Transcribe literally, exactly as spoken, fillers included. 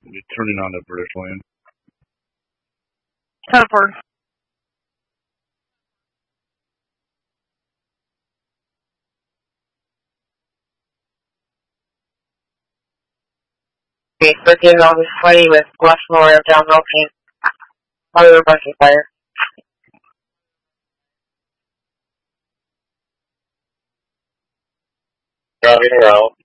We're turning on the British land. Cover. Okay, begin on this fighting with Blush Memorial downhill paint. Other bucket fire. Driving around.